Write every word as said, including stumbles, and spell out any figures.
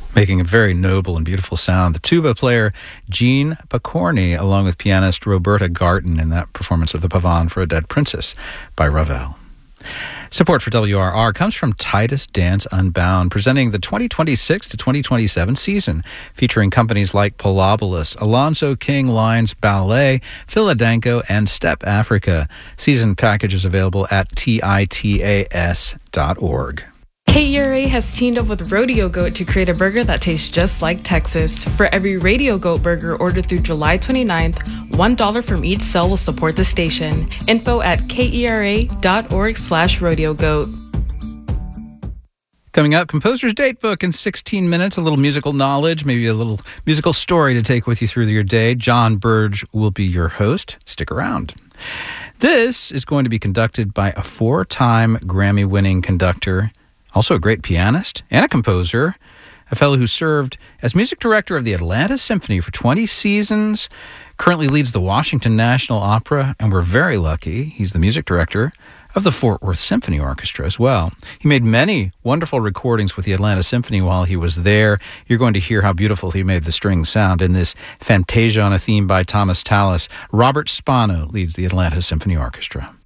making a very noble and beautiful sound. The tuba player Jean Picorni, along with pianist Roberta Garten, in that performance of the Pavane for a Dead Princess by Ravel. Support for W R R comes from Titus Dance Unbound, presenting the twenty twenty-six to twenty twenty-seven season, featuring companies like Polobolus, Alonzo King Lines Ballet, Philadanco, and Step Africa. Season package is available at titas dot org. K E R A has teamed up with Rodeo Goat to create a burger that tastes just like Texas. For every Radio Goat burger ordered through July twenty-ninth, one dollar from each sale will support the station. Info at kera.org slash rodeo goat. Coming up, Composer's Datebook in sixteen minutes, a little musical knowledge, maybe a little musical story to take with you through your day. John Burge will be your host. Stick around. This is going to be conducted by a four-time Grammy-winning conductor, also a great pianist and a composer, a fellow who served as music director of the Atlanta Symphony for twenty seasons, currently leads the Washington National Opera, and we're very lucky he's the music director of the Fort Worth Symphony Orchestra as well. He made many wonderful recordings with the Atlanta Symphony while he was there. You're going to hear how beautiful he made the strings sound in this Fantasia on a Theme by Thomas Tallis. Robert Spano leads the Atlanta Symphony Orchestra.